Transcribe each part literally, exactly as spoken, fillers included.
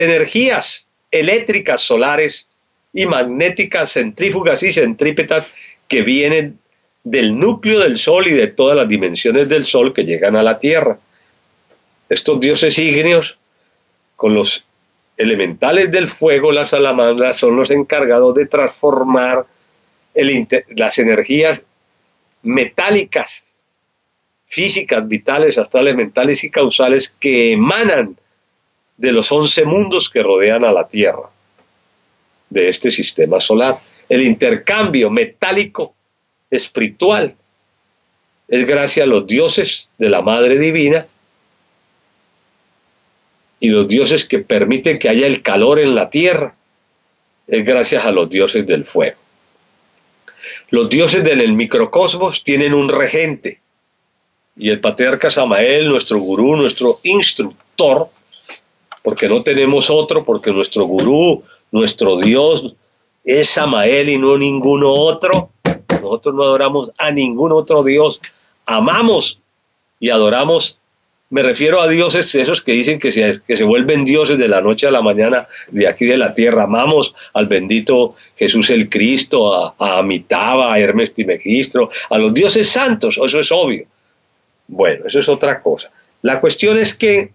energías eléctricas solares y magnéticas, centrífugas y centrípetas que vienen del núcleo del Sol y de todas las dimensiones del Sol que llegan a la Tierra. Estos dioses ígneos, con los elementales del fuego, las salamandras, son los encargados de transformar el las energías metálicas, físicas, vitales, astrales, mentales y causales que emanan de los once mundos que rodean a la Tierra, de este sistema solar. El intercambio metálico espiritual es gracias a los dioses de la Madre Divina y los dioses que permiten que haya el calor en la Tierra, es gracias a los dioses del fuego. Los dioses del microcosmos tienen un regente, y el patriarca Samael, nuestro gurú, nuestro instructor, porque no tenemos otro, porque nuestro gurú, nuestro Dios es Samael y no ninguno otro. Nosotros no adoramos a ningún otro Dios, amamos y adoramos. Me refiero a dioses esos que dicen que se, que se vuelven dioses de la noche a la mañana de aquí de la tierra. Amamos al bendito Jesús el Cristo, a, a Amitabha, a Hermes Trismegisto, a los dioses santos, eso es obvio. Bueno, eso es otra cosa. La cuestión es que,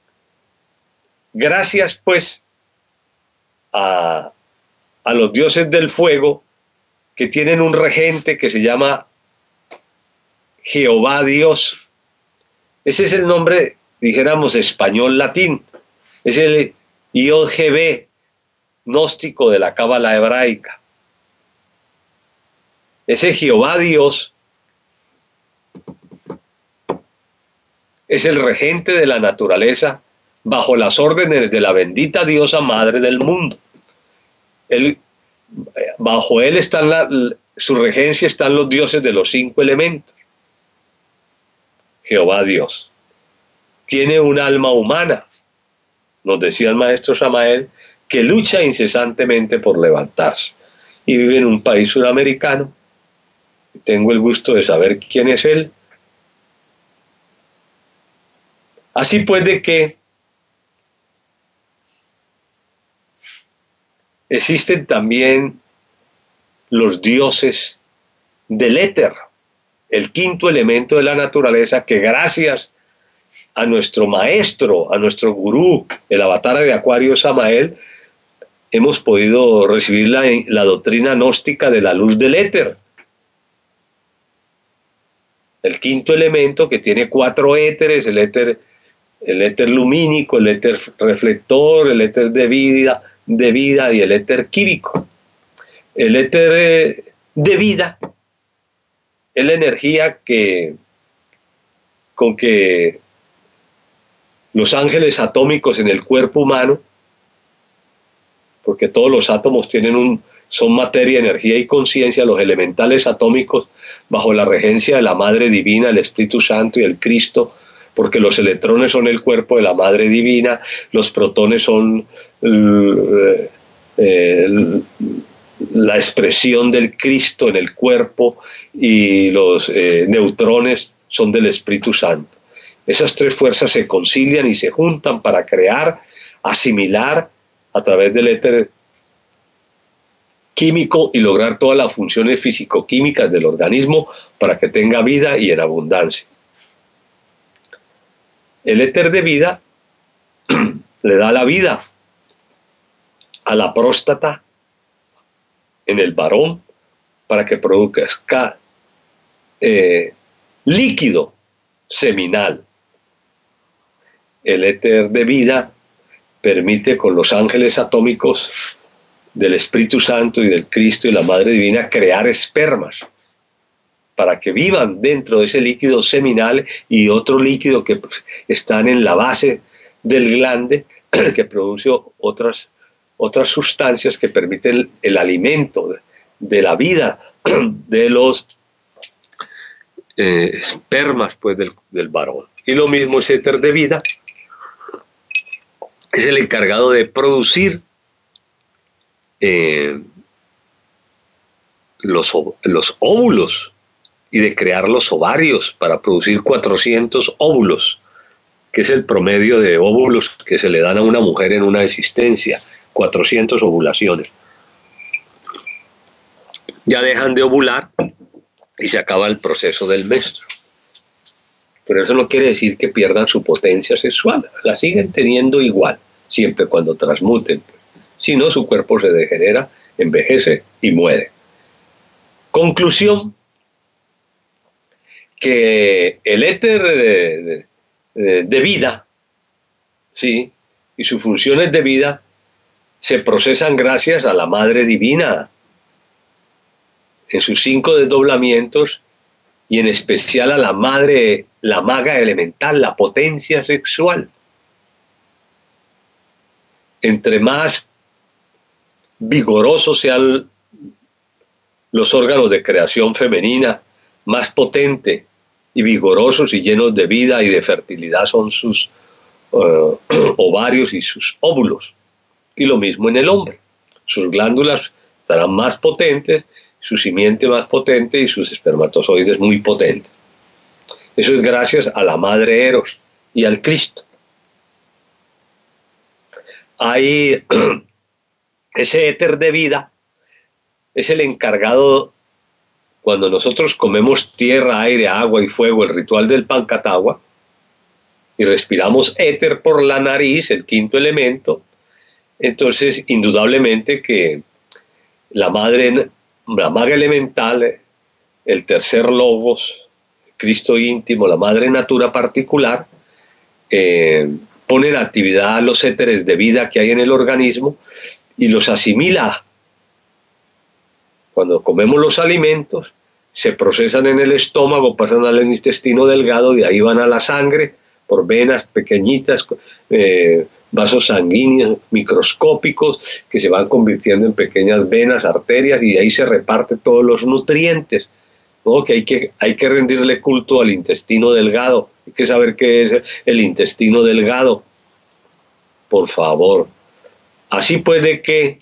gracias pues a, a los dioses del fuego, que tienen un regente que se llama Jehová Dios. Ese es el nombre, dijéramos, español latín. Es el Yod G gnóstico de la cábala hebraica. Ese Jehová Dios es el regente de la naturaleza bajo las órdenes de la bendita diosa madre del mundo. Él, bajo él están la, su regencia están los dioses de los cinco elementos. Jehová Dios tiene un alma humana, nos decía el maestro Samael, que lucha incesantemente por levantarse y vive en un país sudamericano. Tengo el gusto de saber quién es él. Así pues, de que existen también los dioses del éter, el quinto elemento de la naturaleza, que gracias a nuestro maestro, a nuestro gurú, el avatar de Acuario Samael, hemos podido recibir la, la doctrina gnóstica de la luz del éter. El quinto elemento, que tiene cuatro éteres, el éter, el éter lumínico, el éter reflector, el éter de vida, de vida y el éter químico. El éter eh, de vida es la energía que, con que los ángeles atómicos en el cuerpo humano, porque todos los átomos tienen un, son materia, energía y conciencia, los elementales atómicos bajo la regencia de la Madre Divina, el Espíritu Santo y el Cristo, porque los electrones son el cuerpo de la Madre Divina, los protones son eh, eh, la expresión del Cristo en el cuerpo y los eh, neutrones son del Espíritu Santo. Esas tres fuerzas se concilian y se juntan para crear, asimilar a través del éter químico y lograr todas las funciones físico-químicas del organismo para que tenga vida y en abundancia. El éter de vida le da la vida a la próstata en el varón para que produzca eh, líquido seminal. El éter de vida permite con los ángeles atómicos del Espíritu Santo y del Cristo y la Madre Divina crear espermas para que vivan dentro de ese líquido seminal y otro líquido que están en la base del glande que produce otras, otras sustancias que permiten el, el alimento de, de la vida de los eh, espermas pues, del, del varón. Y lo mismo ese éter de vida es el encargado de producir eh, los, los óvulos y de crear los ovarios para producir cuatrocientos óvulos que es el promedio de óvulos que se le dan a una mujer en una existencia, cuatrocientas ovulaciones. Ya dejan de ovular y se acaba el proceso del menstruo. Pero eso no quiere decir que pierdan su potencia sexual, la siguen teniendo igual, siempre cuando transmuten. Si no, su cuerpo se degenera, envejece y muere. Conclusión, que el éter de, de, de vida, ¿sí?, y sus funciones de vida se procesan gracias a la Madre Divina, en sus cinco desdoblamientos, y en especial a la Madre, la maga elemental, la potencia sexual. Entre más vigorosos sean los órganos de creación femenina, más potente y vigorosos y llenos de vida y de fertilidad son sus uh, ovarios y sus óvulos. Y lo mismo en el hombre. Sus glándulas estarán más potentes, su simiente más potente y sus espermatozoides muy potentes. Eso es gracias a la Madre Eros y al Cristo. Hay ese éter de vida, es el encargado, cuando nosotros comemos tierra, aire, agua y fuego, el ritual del Pancatagua, y respiramos éter por la nariz, el quinto elemento, entonces indudablemente que la madre, la maga elemental, el tercer logos, Cristo íntimo, la madre natura particular, eh, pone en actividad los éteres de vida que hay en el organismo y los asimila. Cuando comemos los alimentos, se procesan en el estómago, pasan al intestino delgado, de ahí van a la sangre, por venas pequeñitas, eh, vasos sanguíneos microscópicos, que se van convirtiendo en pequeñas venas, arterias, y ahí se reparten todos los nutrientes, ¿no? Que hay que, hay que rendirle culto al intestino delgado, hay que saber qué es el intestino delgado, por favor. Así puede que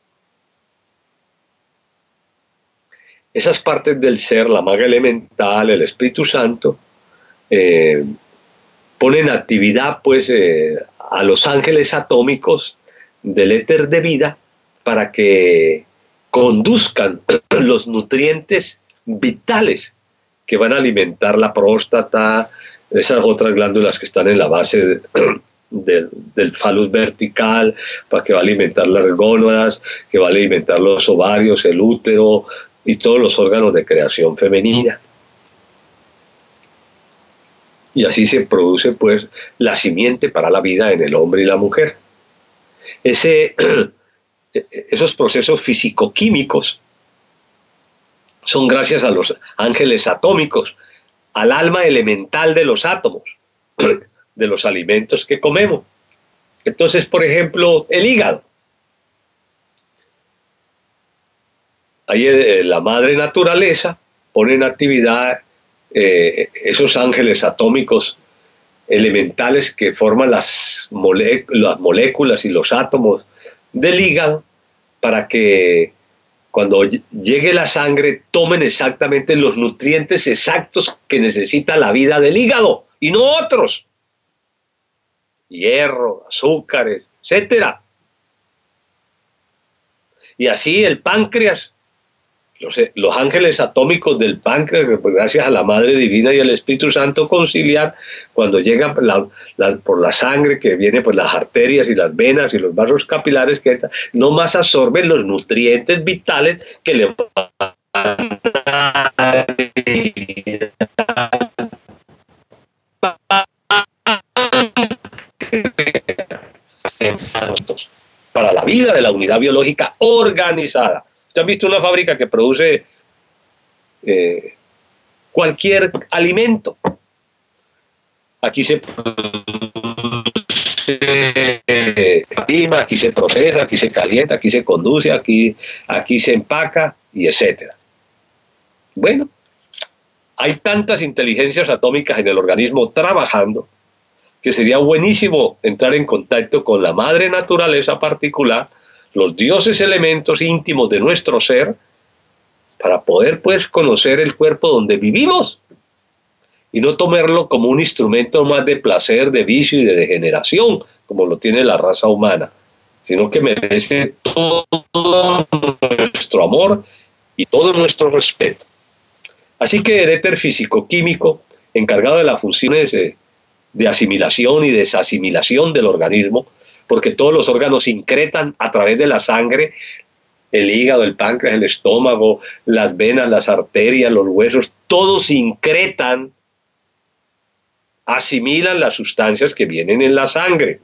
esas partes del ser, la maga elemental, el Espíritu Santo, eh, ponen en actividad pues, eh, a los ángeles atómicos del éter de vida para que conduzcan los nutrientes vitales que van a alimentar la próstata, esas otras glándulas que están en la base de, del, del falus vertical, para que va a alimentar las gónadas, que va a alimentar los ovarios, el útero y todos los órganos de creación femenina. Y así se produce pues la simiente para la vida en el hombre y la mujer. Ese, esos procesos físico-químicos son gracias a los ángeles atómicos, al alma elemental de los átomos, de los alimentos que comemos. Entonces, por ejemplo, el hígado. Ahí eh, la madre naturaleza pone en actividad eh, esos ángeles atómicos elementales que forman las, mole las moléculas y los átomos del hígado, para que cuando llegue la sangre tomen exactamente los nutrientes exactos que necesita la vida del hígado y no otros. Hierro, azúcares, etcétera. Y así el páncreas, los, los ángeles atómicos del páncreas, pues gracias a la Madre Divina y al Espíritu Santo conciliar, cuando llega la, la, por la sangre que viene por las arterias y las venas y los vasos capilares, que no más absorben los nutrientes vitales que le van a para la vida de la unidad biológica organizada. ¿Usted ha visto una fábrica que produce eh, cualquier alimento? Aquí se produce, aquí se procesa, aquí se calienta, aquí se conduce, aquí, aquí se empaca, y etcétera. Bueno, hay tantas inteligencias atómicas en el organismo trabajando que sería buenísimo entrar en contacto con la madre naturaleza particular, los dioses elementos íntimos de nuestro ser, para poder pues conocer el cuerpo donde vivimos, y no tomarlo como un instrumento más de placer, de vicio y de degeneración, como lo tiene la raza humana, sino que merece todo nuestro amor y todo nuestro respeto. Así que el éter físico-químico, encargado de las funciones de, de asimilación y desasimilación del organismo, porque todos los órganos incretan a través de la sangre, el hígado, el páncreas, el estómago, las venas, las arterias, los huesos, todos incretan, asimilan las sustancias que vienen en la sangre,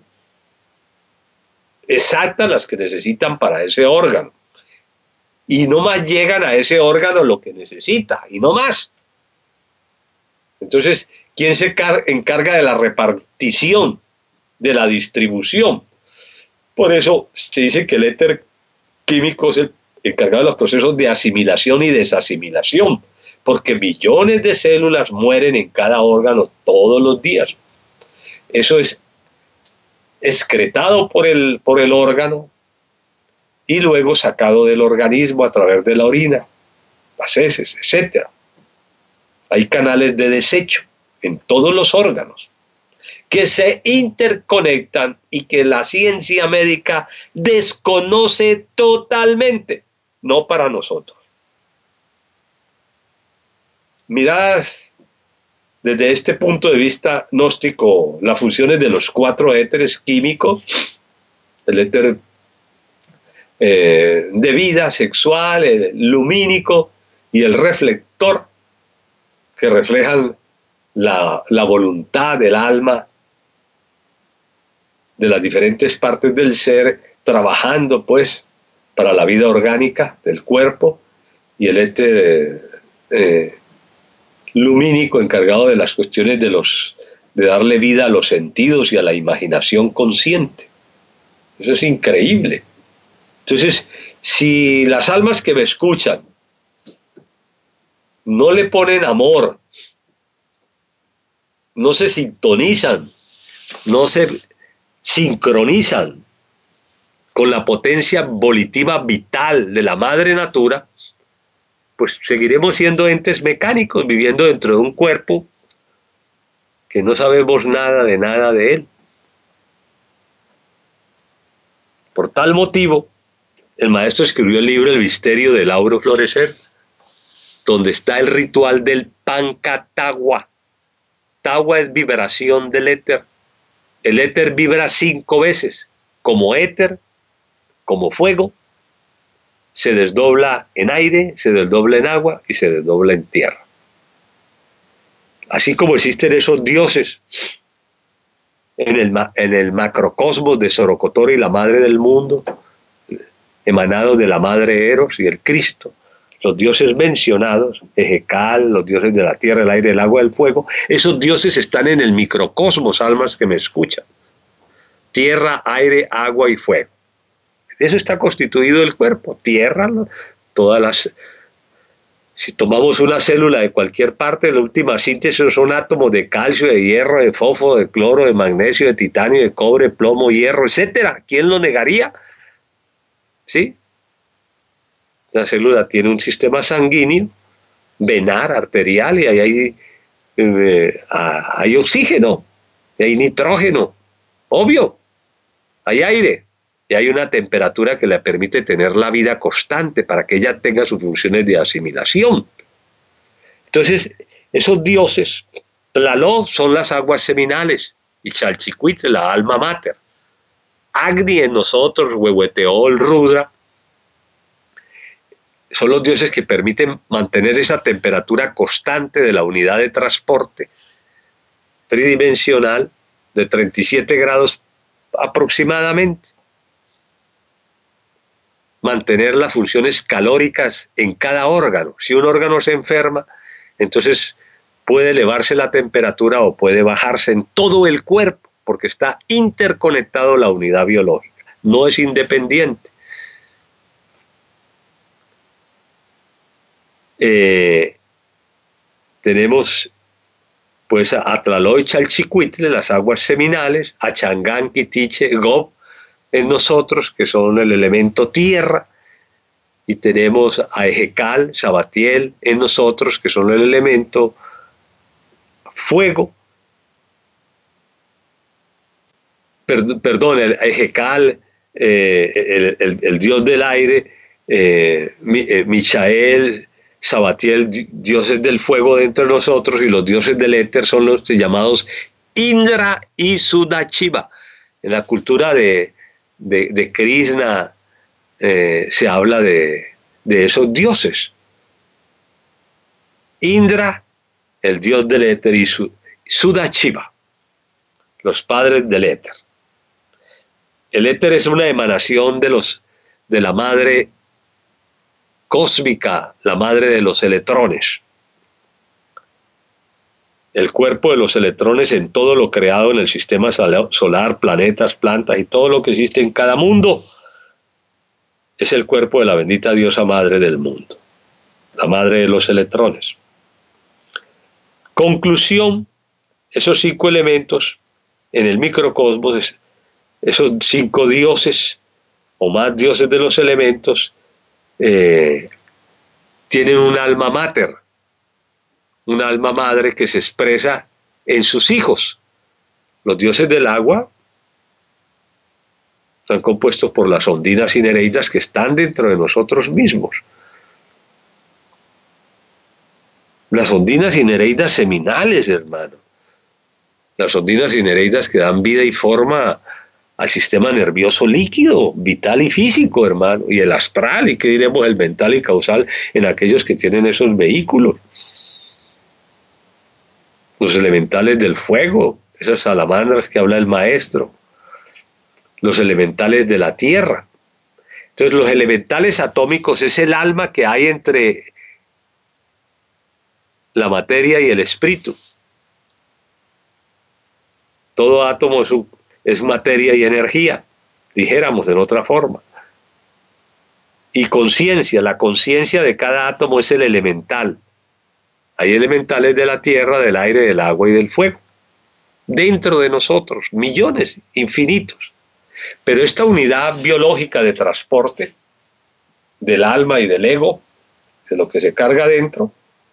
exactas las que necesitan para ese órgano. Y no más llegan a ese órgano lo que necesita, y no más. Entonces, ¿quién se encarga de la repartición, de la distribución? Por eso se dice que el éter químico es el encargado de los procesos de asimilación y desasimilación, porque millones de células mueren en cada órgano todos los días. Eso es excretado por el, por el órgano y luego sacado del organismo a través de la orina, las heces, etcétera. Hay canales de desecho en todos los órganos que se interconectan y que la ciencia médica desconoce totalmente, no para nosotros. Mirad desde este punto de vista gnóstico las funciones de los cuatro éteres químicos, el éter eh, de vida sexual, el lumínico y el reflector, que reflejan la, la voluntad del alma de las diferentes partes del ser, trabajando pues para la vida orgánica del cuerpo, y el éter eh, lumínico encargado de las cuestiones de, los, de darle vida a los sentidos y a la imaginación consciente. Eso es increíble. Entonces, si las almas que me escuchan no le ponen amor, no se sintonizan, no se sincronizan con la potencia volitiva vital de la madre natura, pues seguiremos siendo entes mecánicos, viviendo dentro de un cuerpo que no sabemos nada de nada de él. Por tal motivo, el maestro escribió el libro El misterio del áureo florecer, donde está el ritual del pancatagua. Tagua es vibración del éter. El éter vibra cinco veces, como éter, como fuego, se desdobla en aire, se desdobla en agua y se desdobla en tierra. Así como existen esos dioses en el, en el macrocosmos de Sorocotori, la madre del mundo, emanados de la madre Eros y el Cristo, los dioses mencionados, Ejecal, los dioses de la tierra, el aire, el agua, el fuego, esos dioses están en el microcosmos, almas que me escuchan. Tierra, aire, agua y fuego. De eso está constituido el cuerpo. Tierra, todas las... Si tomamos una célula de cualquier parte, la última síntesis son átomos de calcio, de hierro, de fósforo, de cloro, de magnesio, de titanio, de cobre, plomo, hierro, etcétera. ¿Quién lo negaría? ¿Sí? La célula tiene un sistema sanguíneo, venar, arterial, y ahí hay, eh, hay oxígeno, y hay nitrógeno, obvio, hay aire, y hay una temperatura que le permite tener la vida constante para que ella tenga sus funciones de asimilación. Entonces, esos dioses, Tlaloc son las aguas seminales, y Chalchicuitl la alma mater, Agni en nosotros, Huehueteol, Rudra, son los dioses que permiten mantener esa temperatura constante de la unidad de transporte tridimensional de treinta y siete grados aproximadamente. Mantener las funciones calóricas en cada órgano. Si un órgano se enferma, entonces puede elevarse la temperatura o puede bajarse en todo el cuerpo, porque está interconectado la unidad biológica, no es independiente. Eh, tenemos pues a Tlaloc y Chalchicuitl, las aguas seminales, a Changán, Quitiche, Gob en nosotros, que son el elemento tierra, y tenemos a Ejecal, Sabatiel en nosotros, que son el elemento fuego, perd perdón, el Ejecal, eh, el, el, el dios del aire, eh, eh, Michael, Sabatiel, dioses del fuego dentro de nosotros, y los dioses del éter son los llamados Indra y Sudachiva. En la cultura de, de, de Krishna eh, se habla de, de esos dioses. Indra, el dios del éter, y Sudachiva, los padres del éter. El éter es una emanación de, los, de la madre cósmica, la madre de los electrones. El cuerpo de los electrones en todo lo creado en el sistema solar, planetas, plantas y todo lo que existe en cada mundo, es el cuerpo de la bendita diosa madre del mundo, la madre de los electrones. Conclusión, esos cinco elementos en el microcosmos, esos cinco dioses o más dioses de los elementos, eh, tienen un alma mater, un alma madre que se expresa en sus hijos. Los dioses del agua están compuestos por las ondinas y nereidas que están dentro de nosotros mismos. Las ondinas y nereidas seminales, hermano. Las ondinas y nereidas que dan vida y forma al sistema nervioso líquido, vital y físico, hermano. Y el astral, y qué diremos el mental y causal en aquellos que tienen esos vehículos. Los elementales del fuego, esas salamandras que habla el maestro. Los elementales de la tierra. Entonces los elementales atómicos es el alma que hay entre la materia y el espíritu. Todo átomo es, un, es materia y energía, dijéramos en otra forma. Y conciencia, la conciencia de cada átomo es el elemental. Hay elementales de la tierra, del aire, del agua y del fuego. Dentro de nosotros, millones, infinitos. Pero esta unidad biológica de transporte del alma y del ego, de lo que se carga dentro,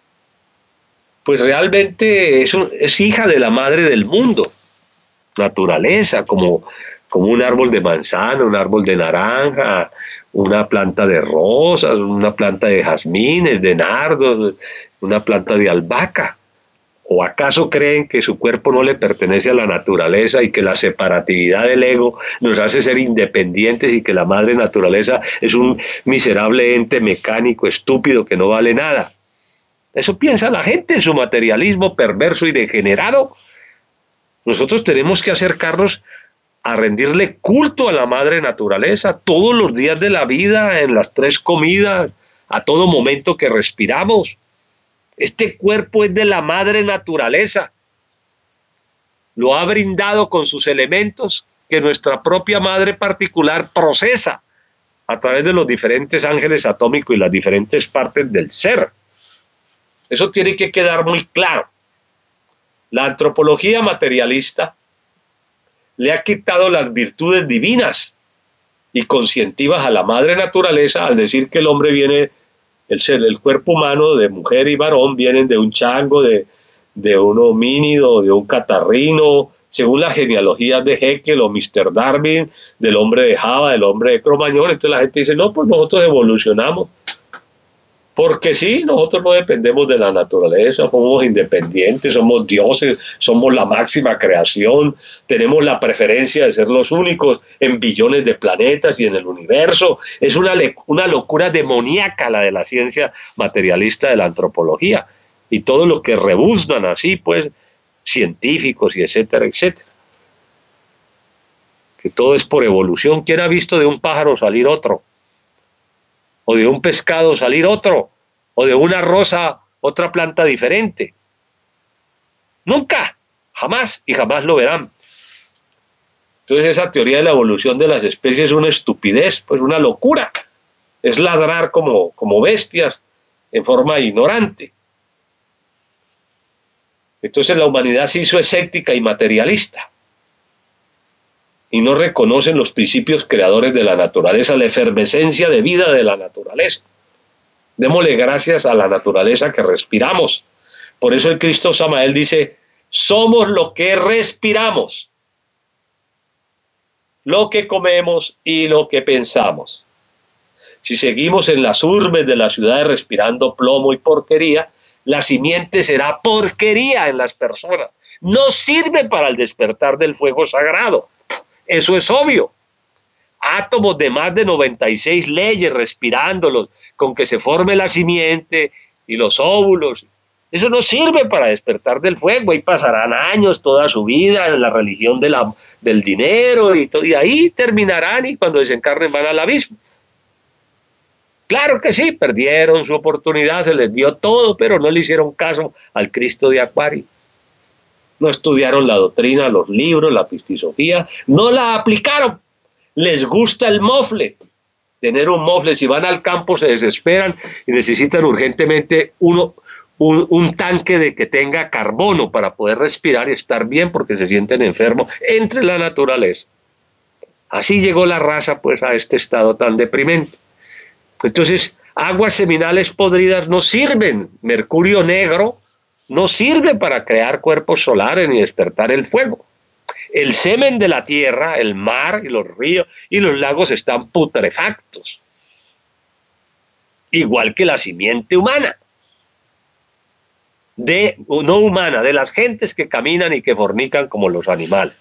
pues realmente es, un, es hija de la madre del mundo, naturaleza, como, como un árbol de manzana, un árbol de naranja, una planta de rosas, una planta de jazmines, de nardos, una planta de albahaca. ¿O acaso creen que su cuerpo no le pertenece a la naturaleza y que la separatividad del ego nos hace ser independientes y que la madre naturaleza es un miserable ente mecánico estúpido que no vale nada? Eso piensa la gente en su materialismo perverso y degenerado. Nosotros tenemos que acercarnos a rendirle culto a la madre naturaleza todos los días de la vida, en las tres comidas, a todo momento que respiramos. Este cuerpo es de la madre naturaleza. Lo ha brindado con sus elementos que nuestra propia madre particular procesa a través de los diferentes ángeles atómicos y las diferentes partes del ser. Eso tiene que quedar muy claro. La antropología materialista le ha quitado las virtudes divinas y conscientivas a la madre naturaleza al decir que el hombre viene, el ser, el cuerpo humano de mujer y varón vienen de un chango, de, de un homínido, de un catarrino, según las genealogías de Haeckel o mister Darwin, del hombre de Java, del hombre de Cro-Magnon. Entonces la gente dice, no, pues nosotros evolucionamos. Porque sí, nosotros no dependemos de la naturaleza, somos independientes, somos dioses, somos la máxima creación, tenemos la preferencia de ser los únicos en billones de planetas y en el universo. Es una, una locura demoníaca la de la ciencia materialista de la antropología. Y todos los que rebuznan así, pues, científicos y etcétera, etcétera. Que todo es por evolución. ¿Quién ha visto de un pájaro salir otro? O de un pescado salir otro, o de una rosa otra planta diferente. Nunca, jamás, y jamás lo verán. Entonces esa teoría de la evolución de las especies es una estupidez, pues una locura. Es ladrar como, como bestias en forma ignorante. Entonces la humanidad se hizo escéptica y materialista. Y no reconocen los principios creadores de la naturaleza, la efervescencia de vida de la naturaleza. Démosle gracias a la naturaleza que respiramos. Por eso el Cristo Samael dice, Somos lo que respiramos, lo que comemos y lo que pensamos. Si seguimos en las urbes de las ciudades respirando plomo y porquería, la simiente será porquería en las personas. No sirve para el despertar del fuego sagrado. Eso es obvio. Átomos de más de noventa y seis leyes respirándolos con que se forme la simiente y los óvulos. Eso no sirve para despertar del fuego. Ahí pasarán años, toda su vida en la religión de la, del dinero y, todo, y ahí terminarán y cuando desencarnen van al abismo. Claro que sí, perdieron su oportunidad, se les dio todo, pero no le hicieron caso al Cristo de Acuario. No estudiaron la doctrina, los libros, la pistisofía, no la aplicaron. Les gusta el mofle, tener un mofle. Si van al campo se desesperan y necesitan urgentemente uno, un, un tanque de que tenga carbono para poder respirar y estar bien porque se sienten enfermos entre la naturaleza. Así llegó la raza pues a este estado tan deprimente. Entonces, aguas seminales podridas no sirven, mercurio negro no sirve para crear cuerpos solares ni despertar el fuego. El semen de la tierra, el mar y los ríos y los lagos están putrefactos, igual que la simiente humana, de, no humana, de las gentes que caminan y que fornican como los animales.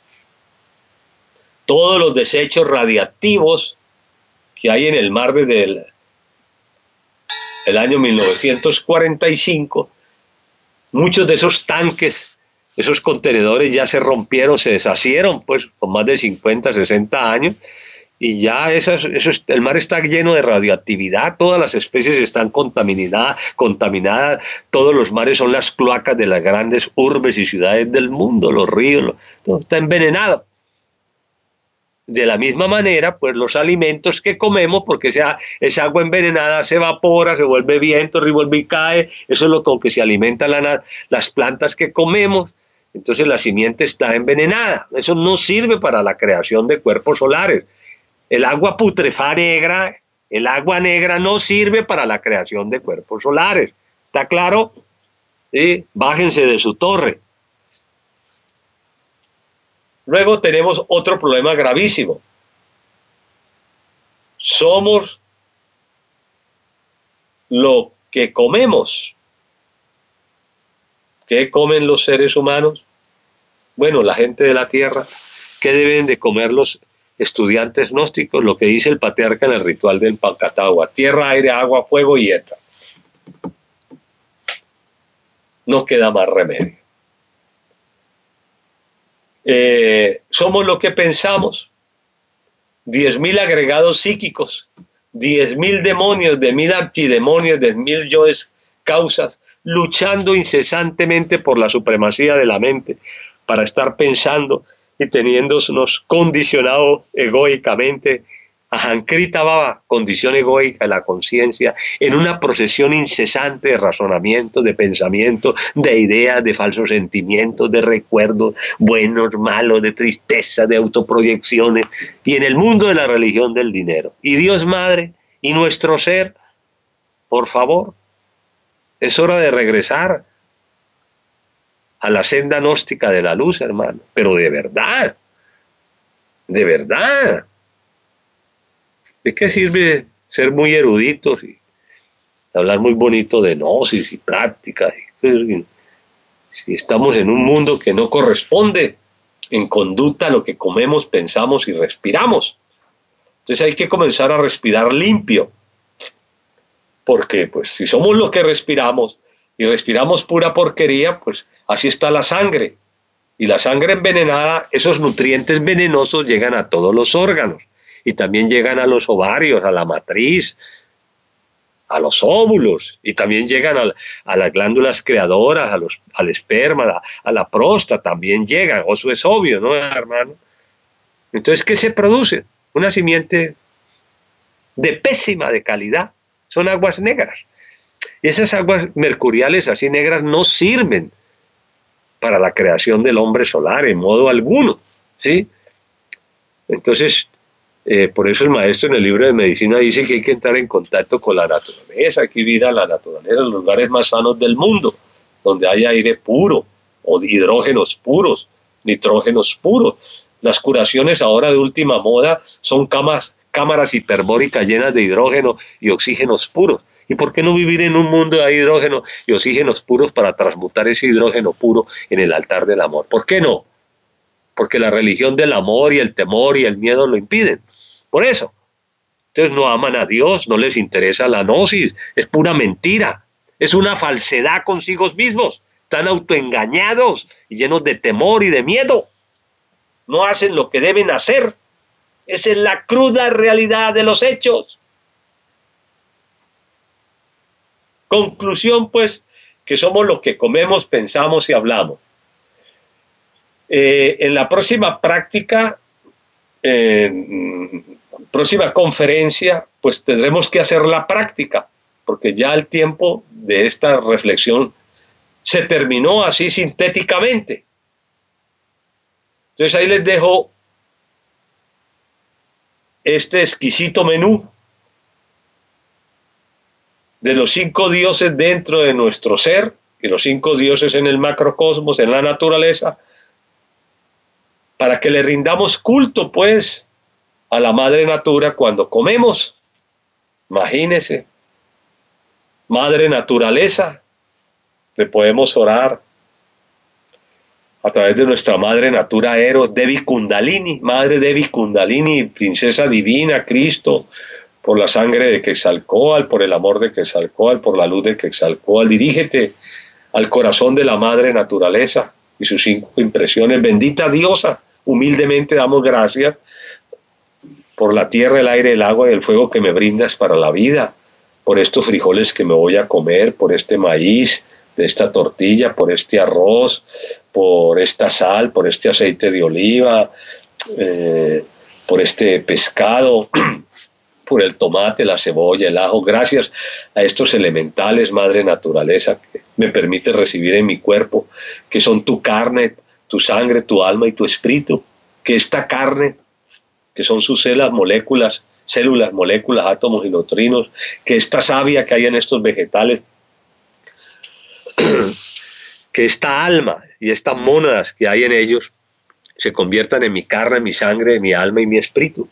Todos los desechos radiactivos que hay en el mar desde el, el año mil novecientos cuarenta y cinco, muchos de esos tanques, esos contenedores ya se rompieron, se deshacieron, pues, con más de cincuenta, sesenta años, y ya esas, esos, el mar está lleno de radioactividad, todas las especies están contaminadas, contaminadas, todos los mares son las cloacas de las grandes urbes y ciudades del mundo, los ríos, lo, todo está envenenado. De la misma manera, pues los alimentos que comemos, porque esa, esa agua envenenada se evapora, se vuelve viento, revuelve y cae, eso es lo con que se alimentan la, las plantas que comemos, entonces la simiente está envenenada, eso no sirve para la creación de cuerpos solares. El agua putrefacta negra, el agua negra no sirve para la creación de cuerpos solares, ¿está claro? ¿Sí? Bájense de su torre. Luego tenemos otro problema gravísimo. Somos lo que comemos. ¿Qué comen los seres humanos? Bueno, la gente de la tierra. ¿Qué deben de comer los estudiantes gnósticos? Lo que dice el patriarca en el ritual del Pancatagua: tierra, aire, agua, fuego y éter. No queda más remedio. Eh, somos lo que pensamos. Diez mil agregados psíquicos, diez mil demonios, de mil antidemonios, de mil yoes causas, luchando incesantemente por la supremacía de la mente, para estar pensando y teniéndonos condicionados egoicamente, a Hankrita Baba, condición egoica de la conciencia, en una procesión incesante de razonamientos, de pensamientos, de ideas, de falsos sentimientos, de recuerdos buenos, malos, de tristeza, de autoproyecciones, y en el mundo de la religión del dinero. Y Dios Madre y nuestro ser, por favor, es hora de regresar a la senda gnóstica de la luz, hermano, pero de verdad, de verdad. ¿De qué sirve ser muy eruditos y hablar muy bonito de gnosis y prácticas? Si estamos en un mundo que no corresponde en conducta a lo que comemos, pensamos y respiramos. Entonces hay que comenzar a respirar limpio. Porque pues si somos los que respiramos y respiramos pura porquería, pues así está la sangre. Y la sangre envenenada, esos nutrientes venenosos llegan a todos los órganos. Y también llegan a los ovarios, a la matriz, a los óvulos, y también llegan a, a las glándulas creadoras, a los, al esperma, a, a la próstata, también llegan, eso es obvio, ¿no, hermano? Entonces, ¿qué se produce? Una simiente de pésima de calidad, son aguas negras. Y esas aguas mercuriales así negras no sirven para la creación del hombre solar en modo alguno, ¿sí? Entonces, Eh, por eso el maestro en el libro de medicina dice que hay que entrar en contacto con la naturaleza, hay que vivir a la naturaleza en los lugares más sanos del mundo, donde hay aire puro, o hidrógenos puros, nitrógenos puros. Las curaciones ahora de última moda son camas, cámaras hiperbóricas llenas de hidrógeno y oxígenos puros. ¿Y por qué no vivir en un mundo de hidrógeno y oxígenos puros para transmutar ese hidrógeno puro en el altar del amor? ¿Por qué no? Porque la religión del amor y el temor y el miedo lo impiden. Por eso. Entonces no aman a Dios, no les interesa la gnosis, es pura mentira, es una falsedad consigo mismos, están autoengañados y llenos de temor y de miedo. No hacen lo que deben hacer. Esa es la cruda realidad de los hechos. Conclusión, pues, que somos lo que comemos, pensamos y hablamos. Eh, en la próxima práctica, eh, próxima conferencia, pues tendremos que hacer la práctica, porque ya el tiempo de esta reflexión se terminó así sintéticamente. Entonces ahí les dejo este exquisito menú de los cinco dioses dentro de nuestro ser y los cinco dioses en el macrocosmos, en la naturaleza, para que le rindamos culto, pues, a la madre natura cuando comemos. Imagínense, madre naturaleza, le podemos orar a través de nuestra madre natura Eros, Devi Kundalini, madre Devi Kundalini, princesa divina, Cristo, por la sangre de Quetzalcóatl, por el amor de Quetzalcóatl, por la luz de Quetzalcóatl, dirígete al corazón de la madre naturaleza y sus cinco impresiones. Bendita diosa, humildemente damos gracias por la tierra, el aire, el agua y el fuego que me brindas para la vida, por estos frijoles que me voy a comer, por este maíz, de esta tortilla, por este arroz, por esta sal, por este aceite de oliva, eh, por este pescado, por el tomate, la cebolla, el ajo. Gracias a estos elementales, madre naturaleza, que me permite recibir en mi cuerpo, que son tu carne, tu sangre, tu alma y tu espíritu, que esta carne, que son sus células, moléculas, células, moléculas, átomos y neutrinos, que esta savia que hay en estos vegetales, que esta alma y estas mónadas que hay en ellos se conviertan en mi carne, mi sangre, mi alma y mi espíritu,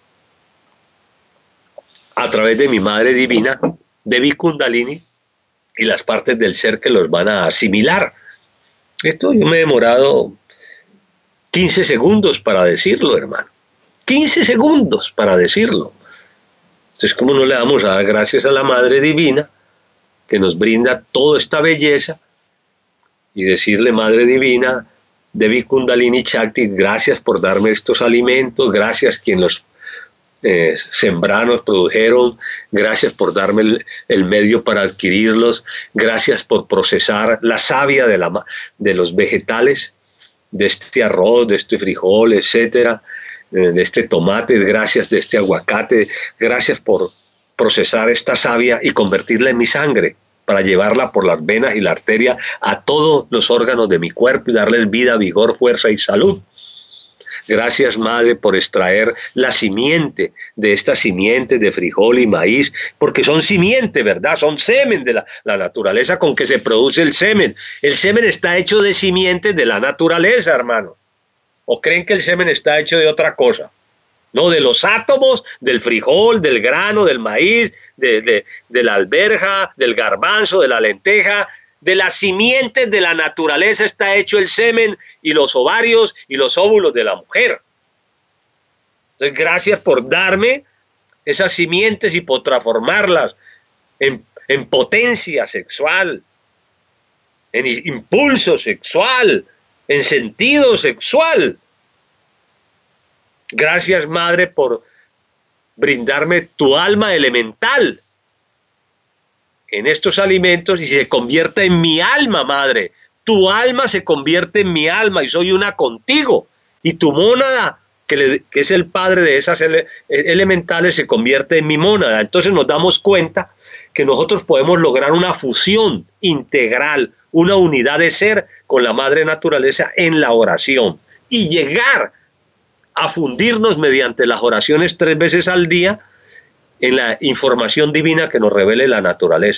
a través de mi madre divina, Devi Kundalini, y las partes del ser que los van a asimilar. Esto yo me he demorado quince segundos para decirlo, hermano. quince segundos para decirlo. Entonces, ¿cómo no le damos a dar gracias a la Madre Divina que nos brinda toda esta belleza? Y decirle, Madre Divina, Devi Kundalini Shakti, gracias por darme estos alimentos, gracias quien los eh, sembraron, produjeron, gracias por darme el, el medio para adquirirlos, gracias por procesar la savia de, la, de los vegetales, de este arroz, de este frijol, etcétera, de este tomate, gracias de este aguacate, gracias por procesar esta savia y convertirla en mi sangre, para llevarla por las venas y la arteria a todos los órganos de mi cuerpo y darles vida, vigor, fuerza y salud. Gracias, Madre, por extraer la simiente de estas simientes de frijol y maíz, porque son simiente, ¿verdad? Son semen de la, la naturaleza con que se produce el semen. El semen está hecho de simientes de la naturaleza, hermano. ¿O creen que el semen está hecho de otra cosa? No, de los átomos, del frijol, del grano, del maíz, de, de, de la alberja, del garbanzo, de la lenteja, de las simientes de la naturaleza está hecho el semen y los ovarios y los óvulos de la mujer. Entonces, gracias por darme esas simientes y por transformarlas en, en potencia sexual, en impulso sexual, en sentido sexual. Gracias, Madre, por brindarme tu alma elemental en estos alimentos y se convierta en mi alma, Madre. Tu alma se convierte en mi alma y soy una contigo. Y tu mónada, que, le, que es el padre de esas ele, elementales, se convierte en mi mónada. Entonces nos damos cuenta que nosotros podemos lograr una fusión integral, una unidad de ser con la Madre Naturaleza en la oración y llegar a fundirnos mediante las oraciones tres veces al día en la información divina que nos revele la naturaleza.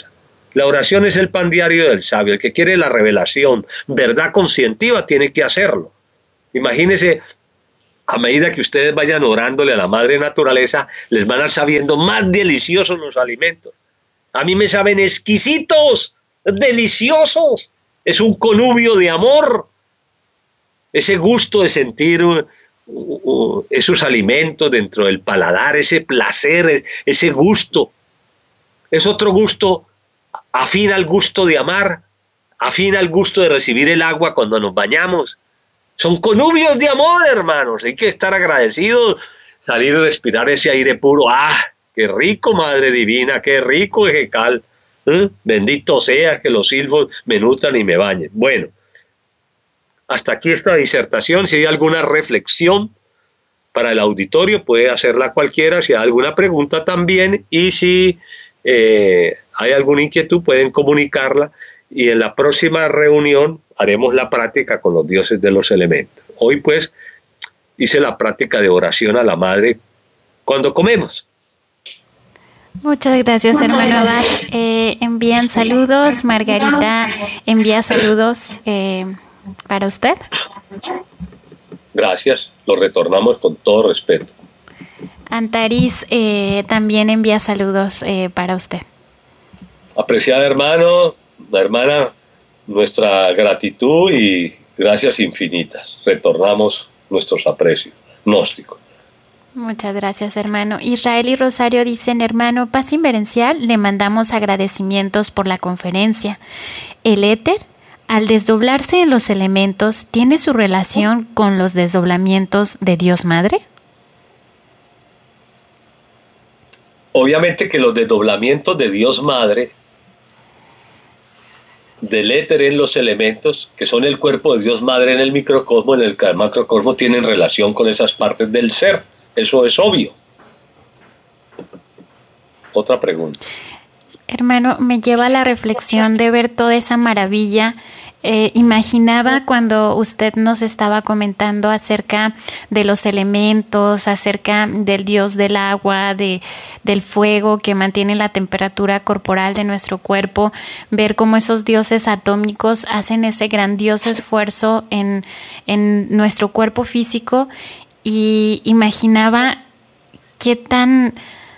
La oración es el pan diario del sabio. El que quiere la revelación, verdad conscientiva, tiene que hacerlo. Imagínense, a medida que ustedes vayan orándole a la madre naturaleza, les van a ir sabiendo más deliciosos los alimentos. A mí me saben exquisitos, deliciosos. Es un connubio de amor. Ese gusto de sentir uh, uh, esos alimentos dentro del paladar, ese placer, ese gusto. Es otro gusto afín al gusto de amar, afín al gusto de recibir el agua cuando nos bañamos. Son connubios de amor, hermanos. Hay que estar agradecidos, salir y respirar ese aire puro. ¡Ah! ¡Qué rico, Madre Divina! ¡Qué rico, Ejecal! ¿Eh? Bendito sea que los silfos me nutran y me bañen. Bueno, hasta aquí esta disertación. Si hay alguna reflexión para el auditorio, puede hacerla cualquiera. Si hay alguna pregunta también. Y si eh, hay alguna inquietud, pueden comunicarla. Y en la próxima reunión haremos la práctica con los dioses de los elementos. Hoy pues hice la práctica de oración a la Madre cuando comemos. Muchas gracias, hermano Abad. Eh, envían saludos. Margarita envía saludos eh, para usted. Gracias, lo retornamos con todo respeto. Antaris eh, también envía saludos eh, para usted. Apreciada hermano, hermana, nuestra gratitud y gracias infinitas. Retornamos nuestros aprecios gnósticos. Muchas gracias, hermano. Israel y Rosario dicen, hermano, paz inverencial, le mandamos agradecimientos por la conferencia. El éter, al desdoblarse en los elementos, ¿tiene su relación con los desdoblamientos de Dios Madre? Obviamente que los desdoblamientos de Dios Madre, del éter en los elementos, que son el cuerpo de Dios Madre en el microcosmo, en el macrocosmo, tienen relación con esas partes del ser. Eso es obvio. Otra pregunta. Hermano, me lleva a la reflexión de ver toda esa maravilla. Eh, imaginaba cuando usted nos estaba comentando acerca de los elementos, acerca del dios del agua, de, del fuego que mantiene la temperatura corporal de nuestro cuerpo, ver cómo esos dioses atómicos hacen ese grandioso esfuerzo en, en nuestro cuerpo físico, y imaginaba qué tan,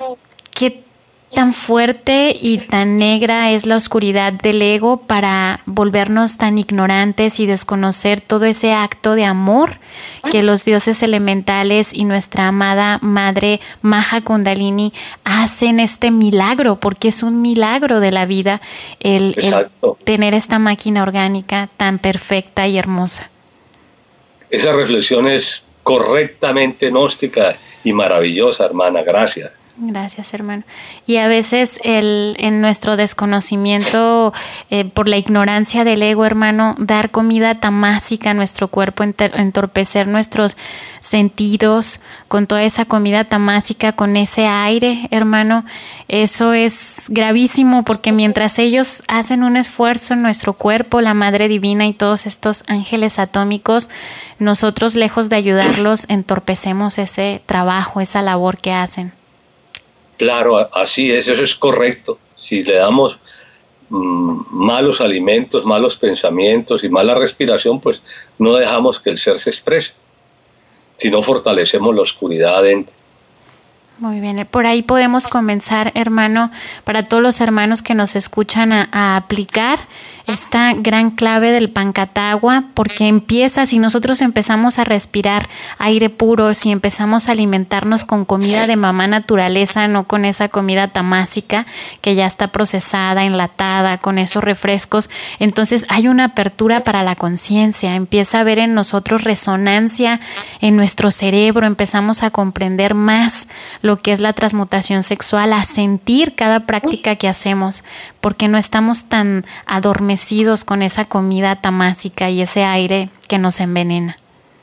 qué tan fuerte y tan negra es la oscuridad del ego para volvernos tan ignorantes y desconocer todo ese acto de amor que los dioses elementales y nuestra amada madre Maha Kundalini hacen, este milagro, porque es un milagro de la vida el, el tener esta máquina orgánica tan perfecta y hermosa. Esa reflexión es correctamente gnóstica y maravillosa, hermana. Gracias. Gracias, hermano. Y a veces el, en nuestro desconocimiento, eh, por la ignorancia del ego, hermano, dar comida tamásica a nuestro cuerpo, enter, entorpecer nuestros sentidos con toda esa comida tamásica, con ese aire, hermano, eso es gravísimo, porque mientras ellos hacen un esfuerzo en nuestro cuerpo, la Madre Divina y todos estos ángeles atómicos, nosotros, lejos de ayudarlos, entorpecemos ese trabajo, esa labor que hacen. Claro, así es, eso es correcto. Si le damos mmm, malos alimentos, malos pensamientos y mala respiración, pues no dejamos que el ser se exprese, sino fortalecemos la oscuridad adentro. Muy bien, por ahí podemos comenzar, hermano, para todos los hermanos que nos escuchan a, a aplicar esta gran clave del Pancatagua, porque empieza, si nosotros empezamos a respirar aire puro, si empezamos a alimentarnos con comida de mamá naturaleza, no con esa comida tamásica que ya está procesada, enlatada, con esos refrescos, entonces hay una apertura para la conciencia, empieza a haber en nosotros resonancia en nuestro cerebro, empezamos a comprender más lo que es la transmutación sexual, a sentir cada práctica que hacemos, porque no estamos tan adormecidos con esa comida tamásica y ese aire que nos envenena.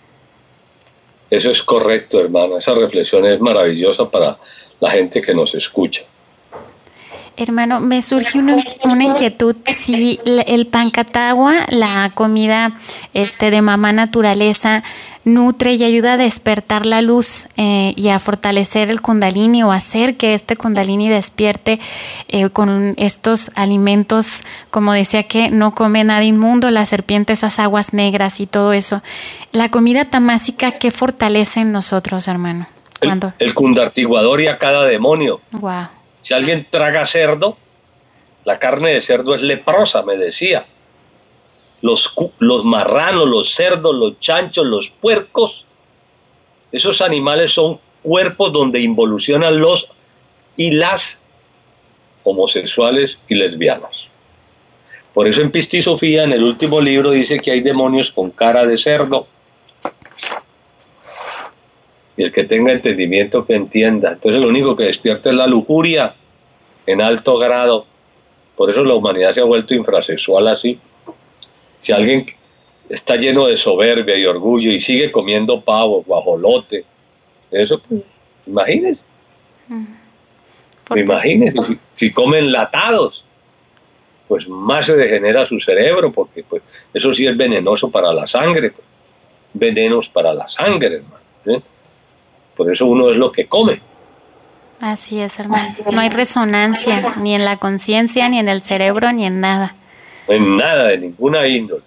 Eso es correcto, hermano. Esa reflexión es maravillosa para la gente que nos escucha. Hermano, me surge una, una inquietud. Si el pancatagua, la comida este, de mamá naturaleza, nutre y ayuda a despertar la luz eh, y a fortalecer el kundalini o hacer que este kundalini despierte eh, con estos alimentos, como decía, que no come nada inmundo, la serpiente, esas aguas negras y todo eso. La comida tamásica, ¿qué fortalece en nosotros, hermano? ¿Cuándo? El, el kundartiguador y a cada demonio. Wow. Si alguien traga cerdo, la carne de cerdo es leprosa, me decía. Los, los marranos, los cerdos, los chanchos, los puercos, esos animales son cuerpos donde involucionan los y las homosexuales y lesbianas. Por eso en Pistisofía, en el último libro, dice que hay demonios con cara de cerdo. Y el que tenga entendimiento que entienda. Entonces lo único que despierta es la lujuria en alto grado. Por eso la humanidad se ha vuelto infrasexual así. Si alguien está lleno de soberbia y orgullo y sigue comiendo pavo, guajolote, eso, pues, imagínense. Imagínense, si, si comen enlatados, pues más se degenera su cerebro, porque pues eso sí es venenoso para la sangre, pues, venenos para la sangre, hermano, ¿eh? Por eso uno es lo que come. Así es, hermano. No hay resonancia, ni en la conciencia, ni en el cerebro, ni en nada. En nada, de ninguna índole.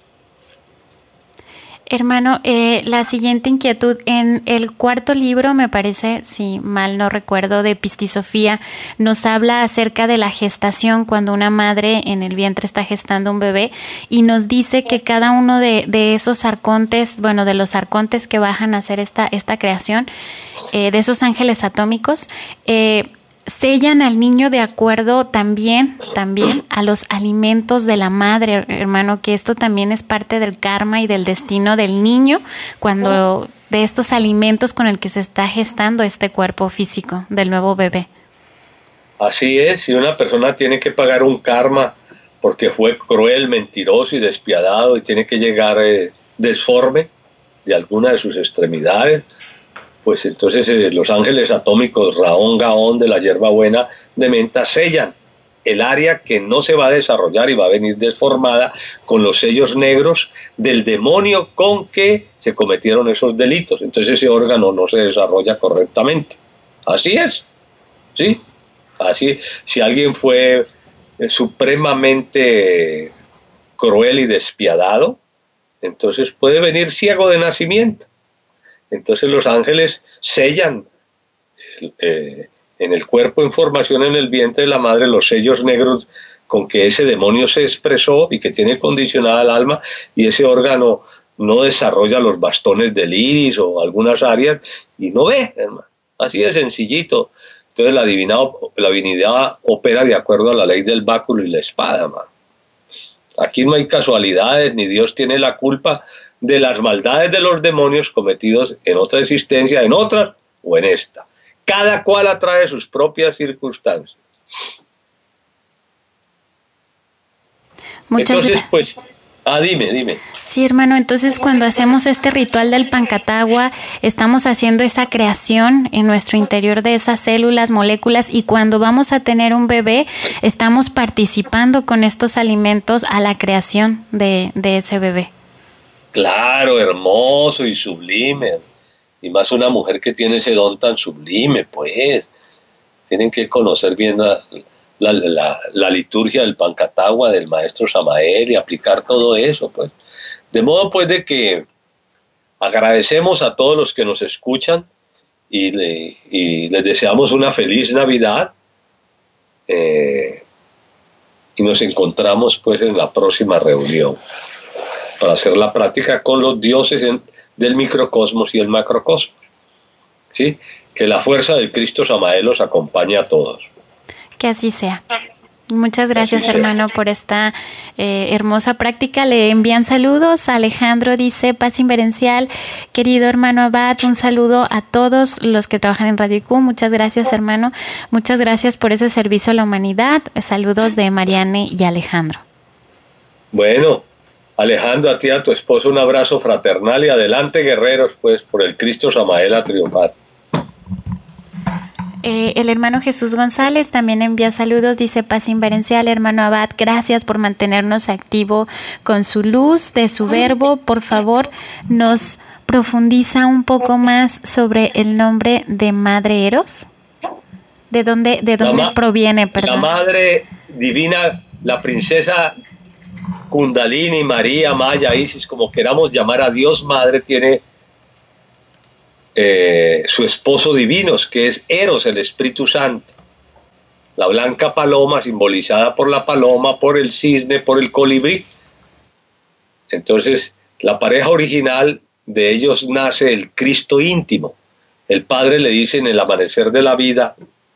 Hermano, eh, la siguiente inquietud, en el cuarto libro, me parece, si mal no recuerdo, de Pistisofía, nos habla acerca de la gestación cuando una madre en el vientre está gestando un bebé y nos dice que cada uno de, de esos arcontes, bueno, de los arcontes que bajan a hacer esta, esta creación, eh, de esos ángeles atómicos, eh, sellan al niño de acuerdo también, también a los alimentos de la madre, hermano, que esto también es parte del karma y del destino del niño, cuando de estos alimentos con el que se está gestando este cuerpo físico del nuevo bebé. Así es, si una persona tiene que pagar un karma porque fue cruel, mentiroso y despiadado y tiene que llegar eh, desforme de alguna de sus extremidades, pues entonces eh, los ángeles atómicos Raón Gaón de la hierbabuena de menta sellan el área que no se va a desarrollar y va a venir desformada con los sellos negros del demonio con que se cometieron esos delitos. Entonces ese órgano no se desarrolla correctamente. Así es, ¿sí? Así, si alguien fue eh, supremamente cruel y despiadado, entonces puede venir ciego de nacimiento. Entonces los ángeles sellan eh, en el cuerpo en formación en el vientre de la madre los sellos negros con que ese demonio se expresó y que tiene condicionada el alma, y ese órgano no desarrolla los bastones del iris o algunas áreas y no ve, hermano. Así de sencillito. Entonces la, divina, la divinidad opera de acuerdo a la ley del báculo y la espada, hermano. Aquí no hay casualidades, ni Dios tiene la culpa de las maldades de los demonios cometidos en otra existencia, en otra o en esta. Cada cual atrae sus propias circunstancias. Muchas Entonces, pues, ah, dime, dime. Sí, hermano, entonces cuando hacemos este ritual del pancatagua, estamos haciendo esa creación en nuestro interior de esas células, moléculas, y cuando vamos a tener un bebé, estamos participando con estos alimentos a la creación de, de ese bebé. Claro, hermoso y sublime. Y más una mujer que tiene ese don tan sublime, pues. Tienen que conocer bien la, la, la, la liturgia del pancatagua del maestro Samael y aplicar todo eso, pues. De modo, pues, de que agradecemos a todos los que nos escuchan y, le, y les deseamos una feliz Navidad. Eh, y nos encontramos, pues, en la próxima reunión para hacer la práctica con los dioses en, del microcosmos y el macrocosmos. ¿Sí? Que la fuerza del Cristo Samael los acompañe a todos. Que así sea. Muchas gracias, hermano, por esta eh, hermosa práctica. Le envían saludos. Alejandro dice, paz inverencial. Querido hermano Abad, un saludo a todos los que trabajan en Radio I Q. Muchas gracias, hermano. Muchas gracias por ese servicio a la humanidad. Saludos de Mariane y Alejandro. Bueno, Alejandro, a ti y a tu esposo un abrazo fraternal y adelante, guerreros, pues, por el Cristo Samael a triunfar. Eh, el hermano Jesús González también envía saludos, dice paz inverencial, hermano Abad, gracias por mantenernos activo con su luz, de su verbo. Por favor, nos profundiza un poco más sobre el nombre de Madre Eros. ¿De dónde, de dónde ma- proviene, perdón? La Madre Divina, la princesa Kundalini, María, Maya, Isis, como queramos llamar a Dios Madre, tiene eh, su esposo divino, que es Eros, el Espíritu Santo. La blanca paloma, simbolizada por la paloma, por el cisne, por el colibrí. Entonces, la pareja original de ellos nace el Cristo íntimo. El Padre le dice en el amanecer de la vida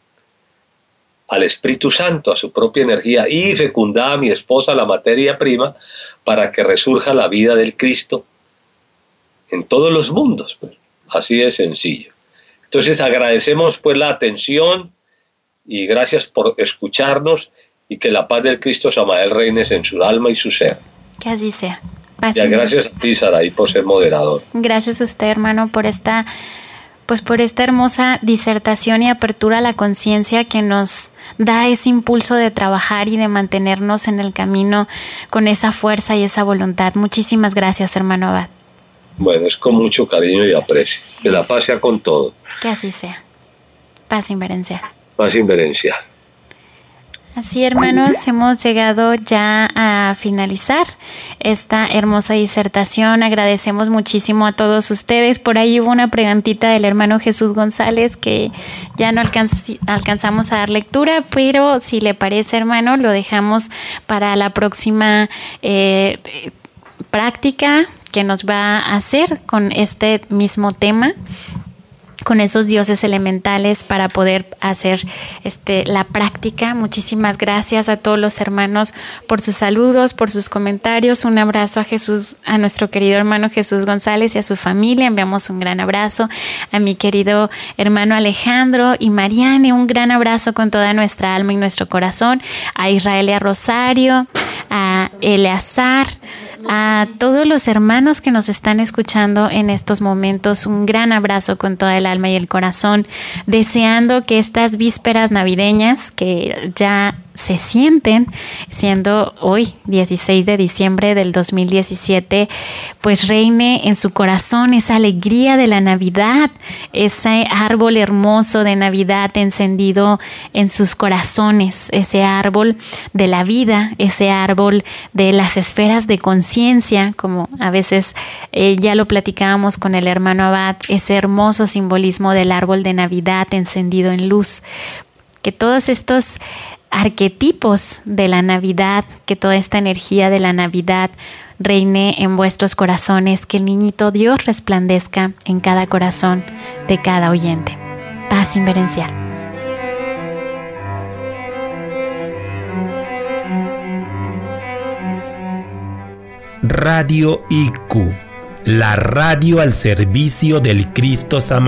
al Espíritu Santo, a su propia energía, y fecundá a mi esposa, la materia prima, para que resurja la vida del Cristo en todos los mundos. Pues, así de sencillo. Entonces agradecemos pues la atención y gracias por escucharnos, y que la paz del Cristo Samael reine en su alma y su ser. Que así sea. Paz Ya, gracias a ti, Saraí, por ser moderador. Gracias a usted, hermano, por esta, pues por esta hermosa disertación y apertura a la conciencia que nos da ese impulso de trabajar y de mantenernos en el camino con esa fuerza y esa voluntad. Muchísimas gracias, hermano Abad. Bueno, es con mucho cariño y aprecio. Que la paz sea con todo. Que así sea. Paz inverencial. Paz inverencial. Así, hermanos, hemos llegado ya a finalizar esta hermosa disertación. Agradecemos muchísimo a todos ustedes. Por ahí hubo una preguntita del hermano Jesús González que ya no alcanz- alcanzamos a dar lectura, pero si le parece, hermano, lo dejamos para la próxima eh, práctica que nos va a hacer con este mismo tema, con esos dioses elementales, para poder hacer este, la práctica. Muchísimas gracias a todos los hermanos por sus saludos, por sus comentarios. Un abrazo a Jesús, a nuestro querido hermano Jesús González y a su familia. Enviamos un gran abrazo a mi querido hermano Alejandro y Mariane. Un gran abrazo con toda nuestra alma y nuestro corazón. A Israel y a Rosario, a Eleazar, a todos los hermanos que nos están escuchando en estos momentos, un gran abrazo con toda el alma y el corazón, deseando que estas vísperas navideñas que ya se sienten, siendo hoy dieciséis de diciembre del dos mil diecisiete, pues reine en su corazón esa alegría de la Navidad, ese árbol hermoso de Navidad encendido en sus corazones, ese árbol de la vida, ese árbol de las esferas de conciencia, como a veces eh, ya lo platicábamos con el hermano Abad, ese hermoso simbolismo del árbol de Navidad encendido en luz. Que todos estos arquetipos de la Navidad, que toda esta energía de la Navidad reine en vuestros corazones, que el niñito Dios resplandezca en cada corazón de cada oyente. Paz inverencial. Radio I Q, la radio al servicio del Cristo Samael.